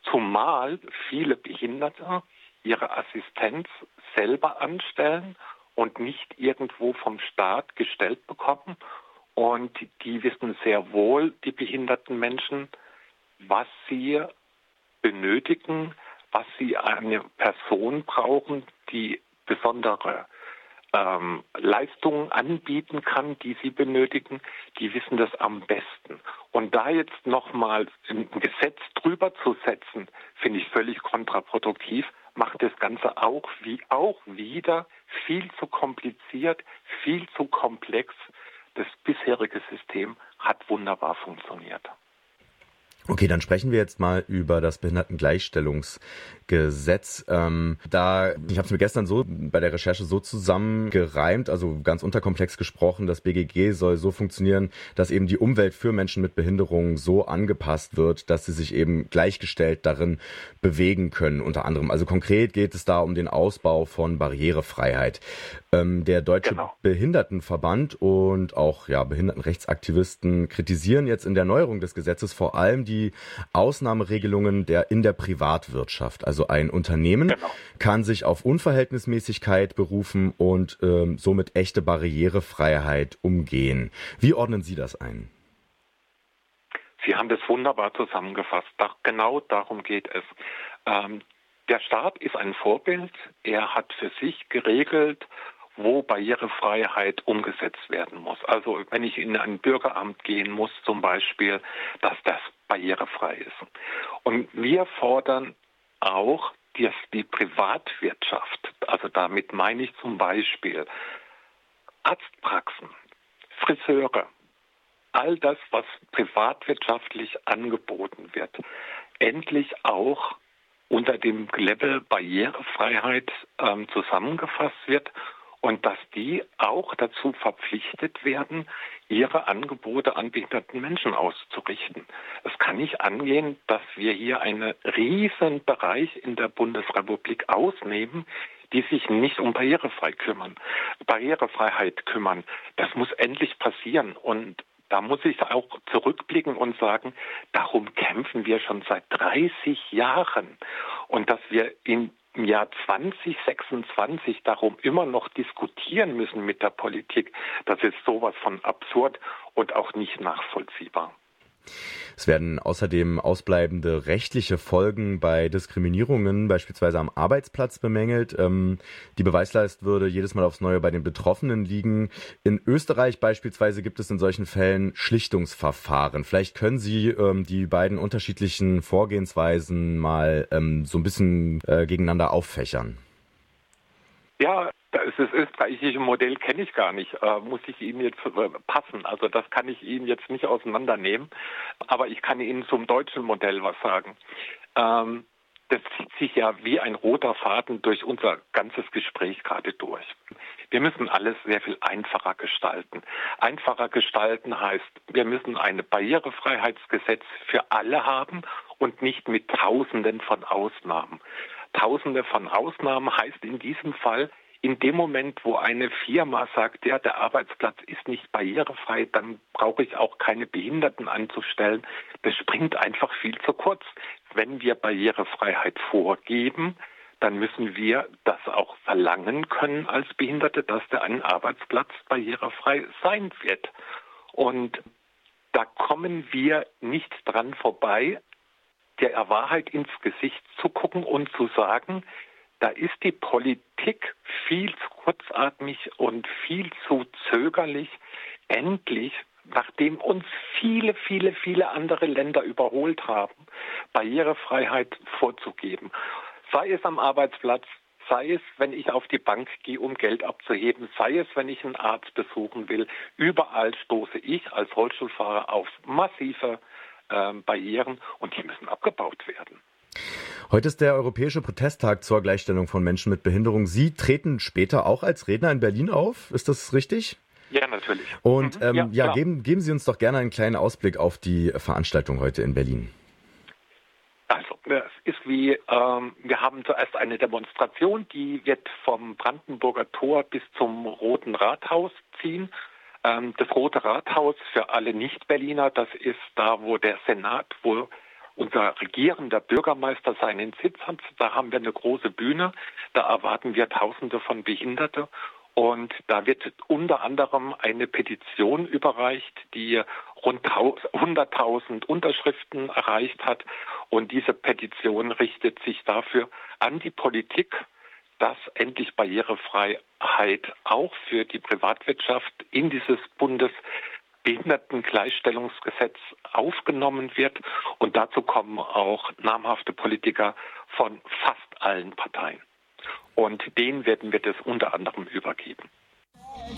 zumal viele Behinderte ihre Assistenz selber anstellen und nicht irgendwo vom Staat gestellt bekommen. Und die wissen sehr wohl, die behinderten Menschen, was sie benötigen, was sie eine Person brauchen, die besondere Leistungen anbieten kann, die sie benötigen, die wissen das am besten. Und da jetzt nochmal ein Gesetz drüber zu setzen, finde ich völlig kontraproduktiv, macht das Ganze auch wieder viel zu kompliziert, viel zu komplex. Das bisherige System hat wunderbar funktioniert. Okay, dann sprechen wir jetzt mal über das Behindertengleichstellungsgesetz. Ich habe es mir gestern so bei der Recherche so zusammengereimt, also ganz unterkomplex gesprochen. Das BGG soll so funktionieren, dass eben die Umwelt für Menschen mit Behinderungen so angepasst wird, dass sie sich eben gleichgestellt darin bewegen können, unter anderem. Also konkret geht es da um den Ausbau von Barrierefreiheit. Der Deutsche Behindertenverband und auch Behindertenrechtsaktivisten kritisieren jetzt in der Neuerung des Gesetzes vor allem die Ausnahmeregelungen in der Privatwirtschaft. Also ein Unternehmen kann sich auf Unverhältnismäßigkeit berufen und somit echte Barrierefreiheit umgehen. Wie ordnen Sie das ein? Sie haben das wunderbar zusammengefasst. Genau darum geht es. Der Staat ist ein Vorbild. Er hat für sich geregelt, wo Barrierefreiheit umgesetzt werden muss. Also wenn ich in ein Bürgeramt gehen muss zum Beispiel, dass das barrierefrei ist. Und wir fordern auch, dass die Privatwirtschaft, also damit meine ich zum Beispiel Arztpraxen, Friseure, all das, was privatwirtschaftlich angeboten wird, endlich auch unter dem Level Barrierefreiheit zusammengefasst wird und dass die auch dazu verpflichtet werden, ihre Angebote an behinderten Menschen auszurichten. Es kann nicht angehen, dass wir hier einen riesen Bereich in der Bundesrepublik ausnehmen, die sich nicht um Barrierefreiheit kümmern. Das muss endlich passieren und da muss ich auch zurückblicken und sagen, darum kämpfen wir schon seit 30 Jahren. Und dass wir im Jahr 2026 darum immer noch diskutieren müssen mit der Politik, das ist sowas von absurd und auch nicht nachvollziehbar. Es werden außerdem ausbleibende rechtliche Folgen bei Diskriminierungen, beispielsweise am Arbeitsplatz, bemängelt. Die Beweislast würde jedes Mal aufs Neue bei den Betroffenen liegen. In Österreich beispielsweise gibt es in solchen Fällen Schlichtungsverfahren. Vielleicht können Sie die beiden unterschiedlichen Vorgehensweisen mal so ein bisschen gegeneinander auffächern. Ja, das österreichische Modell kenne ich gar nicht, muss ich Ihnen jetzt passen. Also das kann ich Ihnen jetzt nicht auseinandernehmen, aber ich kann Ihnen zum deutschen Modell was sagen. Das zieht sich ja wie ein roter Faden durch unser ganzes Gespräch gerade durch. Wir müssen alles sehr viel einfacher gestalten. Einfacher gestalten heißt, wir müssen ein Barrierefreiheitsgesetz für alle haben und nicht mit Tausenden von Ausnahmen. Tausende von Ausnahmen heißt in diesem Fall, in dem Moment, wo eine Firma sagt, ja, der Arbeitsplatz ist nicht barrierefrei, dann brauche ich auch keine Behinderten anzustellen. Das springt einfach viel zu kurz. Wenn wir Barrierefreiheit vorgeben, dann müssen wir das auch verlangen können als Behinderte, dass ein Arbeitsplatz barrierefrei sein wird. Und da kommen wir nicht dran vorbei, der Wahrheit ins Gesicht zu gucken und zu sagen, da ist die Politik viel zu kurzatmig und viel zu zögerlich, endlich, nachdem uns viele, viele, viele andere Länder überholt haben, Barrierefreiheit vorzugeben. Sei es am Arbeitsplatz, sei es, wenn ich auf die Bank gehe, um Geld abzuheben, sei es, wenn ich einen Arzt besuchen will. Überall stoße ich als Rollstuhlfahrer auf massive Barrieren und die müssen abgebaut werden. Heute ist der Europäische Protesttag zur Gleichstellung von Menschen mit Behinderung. Sie treten später auch als Redner in Berlin auf, ist das richtig? Ja, natürlich. Und geben Sie uns doch gerne einen kleinen Ausblick auf die Veranstaltung heute in Berlin. Also, es ist wie, wir haben zuerst eine Demonstration, die wird vom Brandenburger Tor bis zum Roten Rathaus ziehen. Das Rote Rathaus für alle Nicht-Berliner, das ist da, wo der Senat, wo unser regierender Bürgermeister seinen Sitz hat. Da haben wir eine große Bühne. Da erwarten wir Tausende von Behinderte. Und da wird unter anderem eine Petition überreicht, die rund 100.000 Unterschriften erreicht hat. Und diese Petition richtet sich dafür an die Politik, dass endlich Barrierefreiheit auch für die Privatwirtschaft in dieses Bundesbehindertengleichstellungsgesetz aufgenommen wird. Und dazu kommen auch namhafte Politiker von fast allen Parteien. Und denen werden wir das unter anderem übergeben.